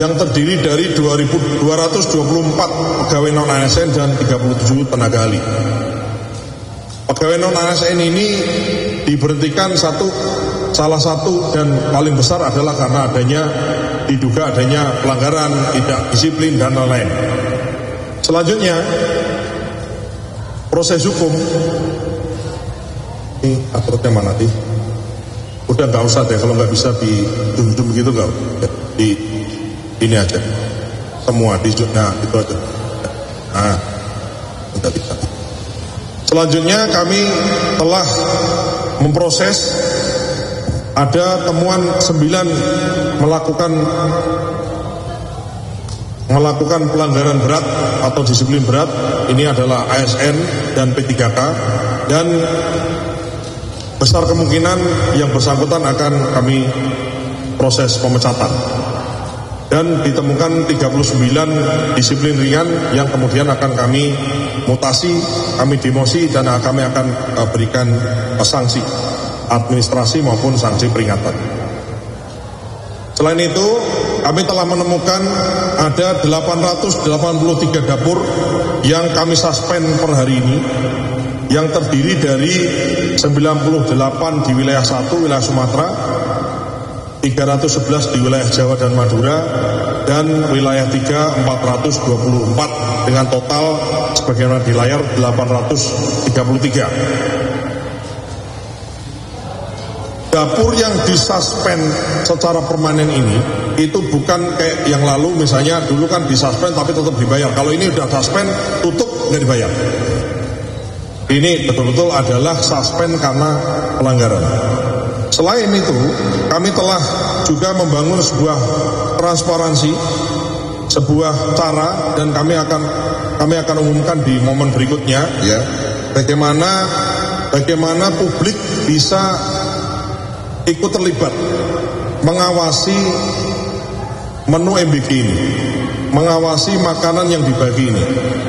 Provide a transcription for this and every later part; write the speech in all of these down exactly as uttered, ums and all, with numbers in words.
yang terdiri dari dua ribu dua ratus dua puluh empat pegawai non-A S N dan tiga puluh tujuh tenaga ahli. Pegawai non-A S N ini diberhentikan satu, salah satu dan paling besar adalah karena adanya diduga adanya pelanggaran, tidak disiplin dan lain-lain. Selanjutnya proses hukum ini aturannya mana sih? Udah nggak usah deh, kalau nggak bisa di dum-dum gitu nggak, di ini aja semua di nah itu aja. Nah, udah bisa. Selanjutnya kami telah memproses ada temuan sembilan melakukan melakukan pelanggaran berat atau disiplin berat. Ini adalah A S N dan P tiga K, dan besar kemungkinan yang bersangkutan akan kami proses pemecatan. Dan ditemukan tiga puluh sembilan disiplin ringan yang kemudian akan kami mutasi, kami demosi, dan kami akan berikan sanksi administrasi maupun sanksi peringatan. Selain itu, kami telah menemukan ada delapan ratus delapan puluh tiga dapur yang kami suspend per hari ini, yang terdiri dari sembilan puluh delapan di wilayah satu, wilayah Sumatera, tiga ratus sebelas di wilayah Jawa dan Madura, dan wilayah tiga empat ratus dua puluh empat dengan total sebagaimana di layar delapan ratus tiga puluh tiga. Dapur yang disuspend secara permanen ini itu bukan kayak yang lalu, misalnya dulu kan disuspend tapi tetap dibayar. Kalau ini udah suspend, tutup, nggak dibayar. Ini betul-betul adalah suspend karena pelanggaran. Selain itu, kami telah juga membangun sebuah transparansi, sebuah cara, dan kami akan kami akan umumkan di momen berikutnya, ya, bagaimana bagaimana publik bisa ikut terlibat mengawasi menu M B K ini, mengawasi makanan yang dibagi ini.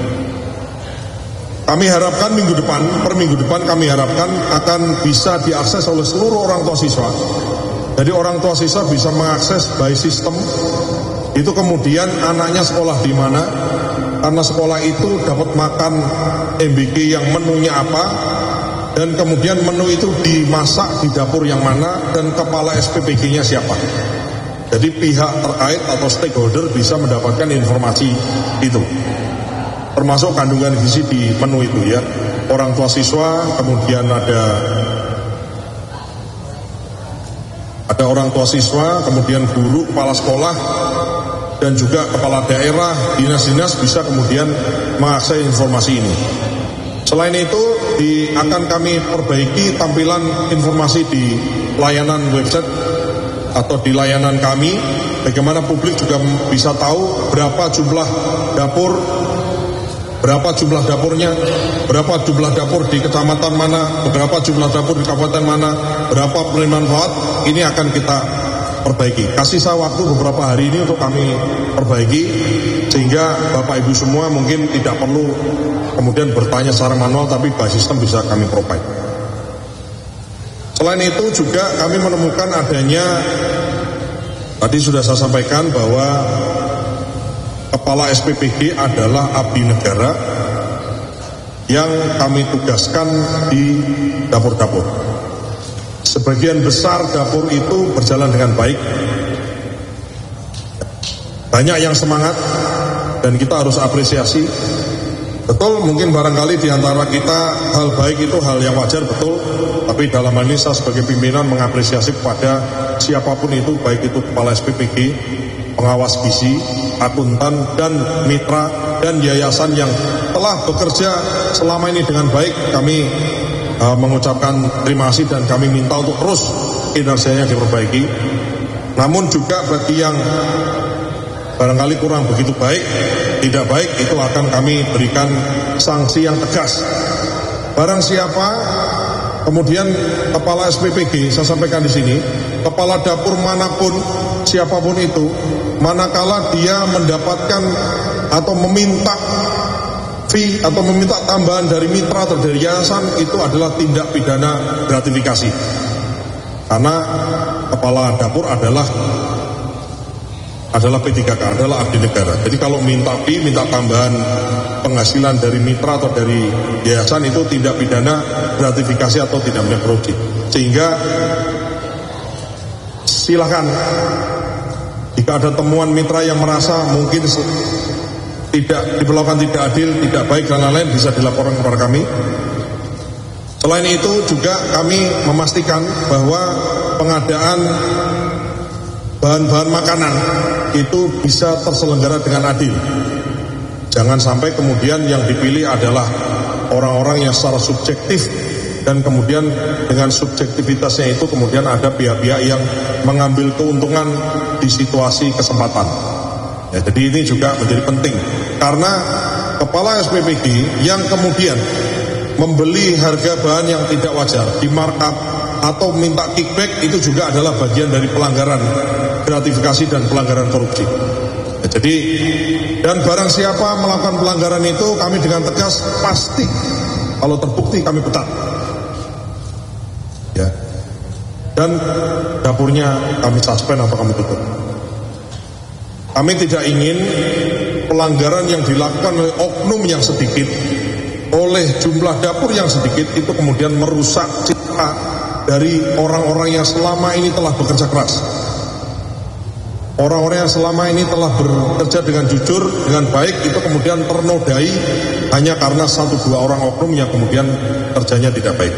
Kami harapkan minggu depan, per minggu depan kami harapkan akan bisa diakses oleh seluruh orang tua siswa. Jadi orang tua siswa bisa mengakses by system, itu kemudian anaknya sekolah di mana, karena sekolah itu dapat makan M B K yang menunya apa, dan kemudian menu itu dimasak di dapur yang mana, dan kepala S P P G-nya siapa. Jadi pihak terkait atau stakeholder bisa mendapatkan informasi itu, termasuk kandungan gizi di menu itu, ya. Orang tua siswa, kemudian ada ada orang tua siswa, kemudian guru, kepala sekolah, dan juga kepala daerah, dinas-dinas bisa kemudian mengakses informasi ini. Selain itu, di, akan kami perbaiki tampilan informasi di layanan website atau di layanan kami, bagaimana publik juga bisa tahu berapa jumlah dapur, berapa jumlah dapurnya, berapa jumlah dapur di kecamatan mana, berapa jumlah dapur di kabupaten mana, berapa penerima manfaat. Ini akan kita perbaiki. Kasih saya waktu beberapa hari ini untuk kami perbaiki, sehingga Bapak Ibu semua mungkin tidak perlu kemudian bertanya secara manual, tapi by system bisa kami provide. Selain itu juga kami menemukan adanya, tadi sudah saya sampaikan bahwa kepala S P P G adalah abdi negara yang kami tugaskan di dapur-dapur. Sebagian besar dapur itu berjalan dengan baik, banyak yang semangat, dan kita harus apresiasi. Betul, mungkin barangkali di antara kita hal baik itu hal yang wajar, betul. Tapi dalam hal ini saya sebagai pimpinan mengapresiasi kepada siapapun itu, baik itu kepala S P P G, pengawas gizi, akuntan, dan mitra, dan yayasan yang telah bekerja selama ini dengan baik. Kami uh, mengucapkan terima kasih, dan kami minta untuk terus kinerjanya diperbaiki. Namun juga bagi yang barangkali kurang begitu baik, tidak baik, itu akan kami berikan sanksi yang tegas. Barang siapa kemudian kepala S P P G, saya sampaikan di sini, kepala dapur manapun, siapapun itu, manakala dia mendapatkan atau meminta fee atau meminta tambahan dari mitra atau dari yayasan, itu adalah tindak pidana gratifikasi. Karena kepala dapur adalah adalah P tiga K, adalah abdi negara. Jadi kalau minta fee, minta tambahan penghasilan dari mitra atau dari yayasan itu tidak pidana gratifikasi atau tidak pidana korupsi. Sehingga silakan jika ada temuan mitra yang merasa mungkin tidak diperlakukan tidak adil, tidak baik dan lain-lain, bisa dilaporkan kepada kami. Selain itu juga kami memastikan bahwa pengadaan bahan-bahan makanan itu bisa terselenggara dengan adil. Jangan sampai kemudian yang dipilih adalah orang-orang yang secara subjektif, dan kemudian dengan subjektivitasnya itu kemudian ada pihak-pihak yang mengambil keuntungan di situasi kesempatan. Ya, jadi ini juga menjadi penting karena kepala S P P G yang kemudian membeli harga bahan yang tidak wajar di markup atau minta kickback itu juga adalah bagian dari pelanggaran gratifikasi dan pelanggaran korupsi. Ya, jadi dan barang siapa melakukan pelanggaran itu kami dengan tegas pasti kalau terbukti kami pecat. Ya. Dan dapurnya kami suspend atau kami tutup. Kami tidak ingin pelanggaran yang dilakukan oleh oknum yang sedikit, oleh jumlah dapur yang sedikit itu kemudian merusak citra dari orang-orang yang selama ini telah bekerja keras. Orang-orang yang selama ini telah bekerja dengan jujur, dengan baik, itu kemudian ternodai hanya karena satu dua orang oknum yang kemudian kerjanya tidak baik.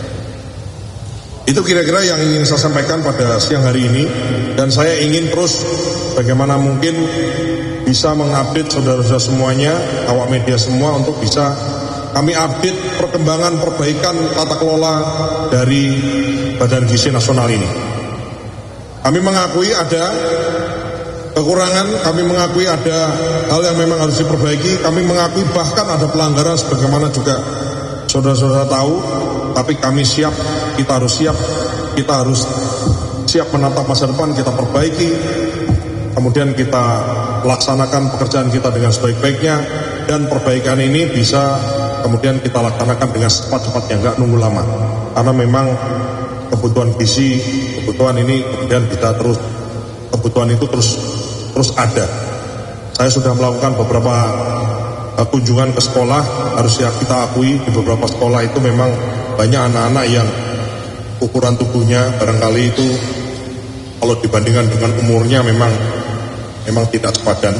Itu kira-kira yang ingin saya sampaikan pada siang hari ini, dan saya ingin terus bagaimana mungkin bisa mengupdate saudara-saudara semuanya, awak media semua, untuk bisa kami update perkembangan perbaikan tata kelola dari Badan Gizi Nasional ini. Kami mengakui ada kekurangan, kami mengakui ada hal yang memang harus diperbaiki, kami mengakui bahkan ada pelanggaran sebagaimana juga saudara-saudara tahu, tapi kami siap, kita harus siap, kita harus siap menatap masa depan, kita perbaiki, kemudian kita laksanakan pekerjaan kita dengan sebaik-baiknya, dan perbaikan ini bisa kemudian kita laksanakan dengan cepat-cepatnya, nggak nunggu lama, karena memang kebutuhan gizi, kebutuhan ini kemudian kita terus, kebutuhan itu terus terus ada. Saya sudah melakukan beberapa kunjungan ke sekolah, harus ya kita akui di beberapa sekolah itu memang banyak anak-anak yang ukuran tubuhnya barangkali itu kalau dibandingkan dengan umurnya memang memang tidak sepadan.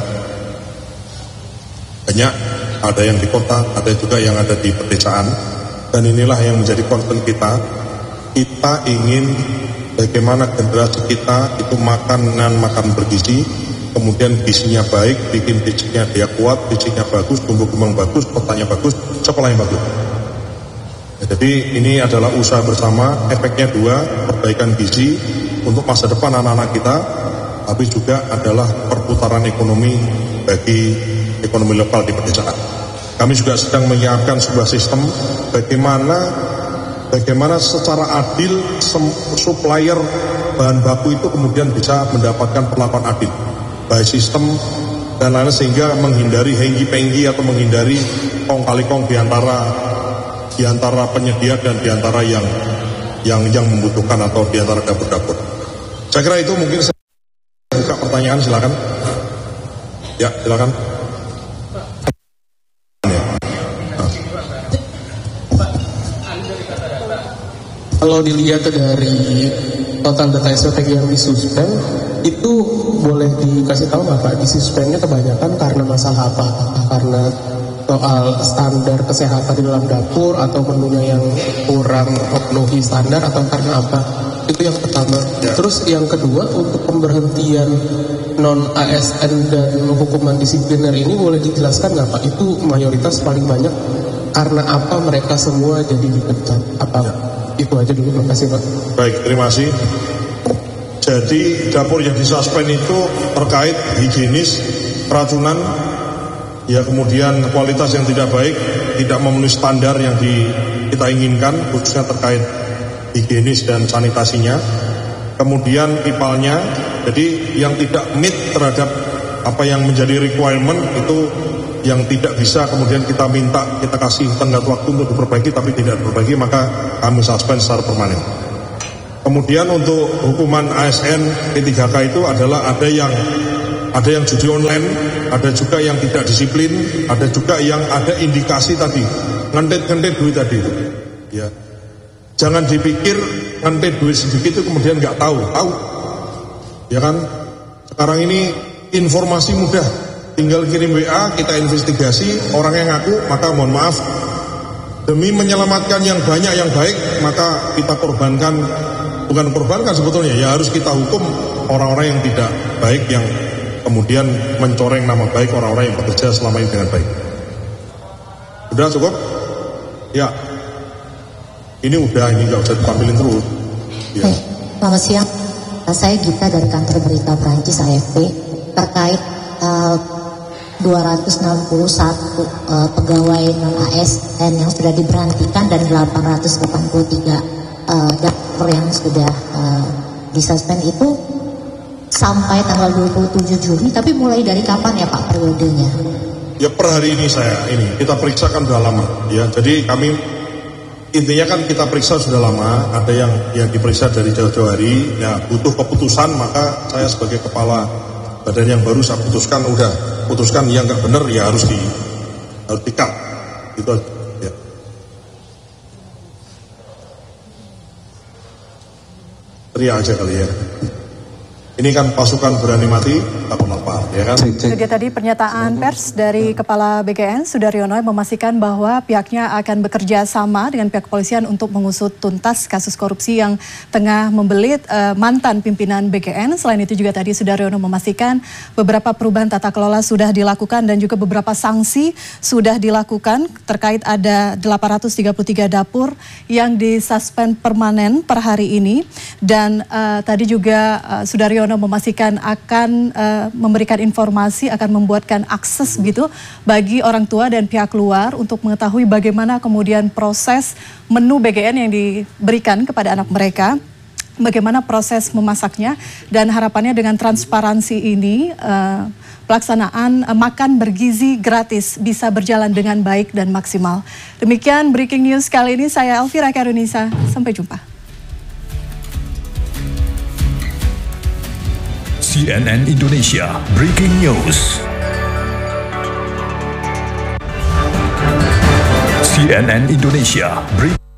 Banyak, ada yang di kota, ada juga yang ada di pedesaan, dan inilah yang menjadi concern kita. Kita ingin bagaimana generasi kita itu makanan makan bergizi, kemudian gizinya baik, bikin bijinya dia kuat, bijinya bagus, tumbuh kembang bagus, petanya bagus, sekolahnya bagus. Ya, jadi ini adalah usaha bersama, efeknya dua, perbaikan gizi untuk masa depan anak-anak kita, tapi juga adalah perputaran ekonomi bagi ekonomi lokal di pedesaan. Kami juga sedang menyiapkan sebuah sistem bagaimana bagaimana secara adil supplier bahan baku itu kemudian bisa mendapatkan perlakuan adil, baik sistem dan lain-lain, sehingga menghindari hengki-pengki atau menghindari kong kali kong di antara di antara penyedia dan di antara yang yang yang membutuhkan atau di antara dapur-dapur. Saya kira itu mungkin saya buka pertanyaan, silakan. Ya, silakan. Kalau dilihat dari total data S P P G yang disuspend, itu boleh dikasih tahu nggak Pak, disuspendnya kebanyakan karena masalah apa? Apakah karena soal standar kesehatan di dalam dapur, atau menunya yang kurang memenuhi standar, atau karena apa? Itu yang pertama. Ya. Terus yang kedua, untuk pemberhentian non A S N dan hukuman disipliner ini boleh dijelaskan nggak Pak? Itu mayoritas paling banyak karena apa mereka semua jadi dipecat? Apa? Ya. Itu aja dulu, terima kasih Pak. Baik, terima kasih. Jadi dapur yang disuspend itu terkait higienis, keracunan, ya kemudian kualitas yang tidak baik, tidak memenuhi standar yang di, kita inginkan, khususnya terkait higienis dan sanitasinya. Kemudian pipalnya, jadi yang tidak meet terhadap apa yang menjadi requirement itu, yang tidak bisa kemudian kita minta, kita kasih tenggat waktu untuk diperbaiki tapi tidak diperbaiki, maka kami suspend secara permanen. Kemudian untuk hukuman A S N P tiga K itu adalah ada yang ada yang judi online, ada juga yang tidak disiplin, ada juga yang ada indikasi tadi, ngentit-ngentit duit tadi itu. Ya. Jangan dipikir ngentit duit sedikit itu kemudian nggak tahu, tahu. Ya kan? Sekarang ini informasi mudah, tinggal kirim W A, kita investigasi, orang yang ngaku, maka mohon maaf, demi menyelamatkan yang banyak yang baik, maka kita korbankan, bukan korbankan sebetulnya, ya harus kita hukum orang-orang yang tidak baik, yang kemudian mencoreng nama baik orang-orang yang bekerja selama ini dengan baik. Udah cukup? Ya. Ini udah, ini nggak usah ditampilin terus. Ya. Hey, selamat siang. Saya Gita dari kantor berita Prancis A F P terkait uh, dua ratus enam puluh satu uh, pegawai non A S N yang sudah diberhentikan dan delapan ratus delapan puluh tiga uh, dapur yang sudah uh, disuspend itu sampai tanggal dua puluh tujuh Juni. Tapi mulai dari kapan ya Pak periodenya? Ya per hari ini saya ini kita periksa kan sudah lama. Ya jadi kami intinya kan kita periksa sudah lama, ada yang yang diperiksa dari jauh-jauh hari, ya butuh keputusan, maka saya sebagai kepala badan yang baru saya putuskan, udah putuskan yang nggak benar ya harus di harus di-cut, gitu ya. Teriak aja kali ya. Ini kan pasukan berani mati, tak apa-apa, ya kan? Itu dia tadi pernyataan pers dari Kepala B K N, Sudaryono, yang memastikan bahwa pihaknya akan bekerja sama dengan pihak kepolisian untuk mengusut tuntas kasus korupsi yang tengah membelit uh, mantan pimpinan B K N. Selain itu juga tadi Sudaryono memastikan beberapa perubahan tata kelola sudah dilakukan dan juga beberapa sanksi sudah dilakukan terkait ada delapan ratus tiga puluh tiga dapur yang disuspend permanen per hari ini. Dan uh, tadi juga uh, Sudaryono memastikan akan uh, memberikan informasi, akan membuatkan akses gitu bagi orang tua dan pihak luar untuk mengetahui bagaimana kemudian proses menu B G N yang diberikan kepada anak mereka, bagaimana proses memasaknya, dan harapannya dengan transparansi ini uh, pelaksanaan uh, makan bergizi gratis bisa berjalan dengan baik dan maksimal. Demikian breaking news kali ini, saya Elvira Karunisa, sampai jumpa. C N N Indonesia Breaking News. C N N Indonesia Breaking